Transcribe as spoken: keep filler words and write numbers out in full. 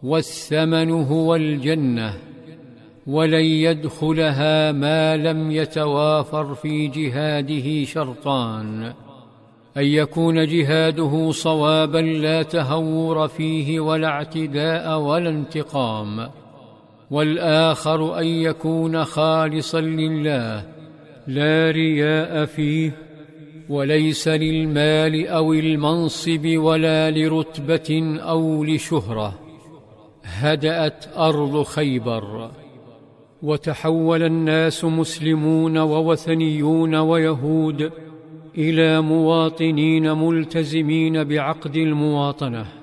والثمن هو الجنة، ولن يدخلها ما لم يتوافر في جهاده شرطان: أن يكون جهاده صوابا لا تهور فيه ولا اعتداء ولا انتقام، والآخر أن يكون خالصا لله لا رياء فيه، وليس للمال أو المنصب ولا لرتبة أو لشهرة. هدأت أرض خيبر، وتحول الناس مسلمون ووثنيون ويهود إلى مواطنين ملتزمين بعقد المواطنة.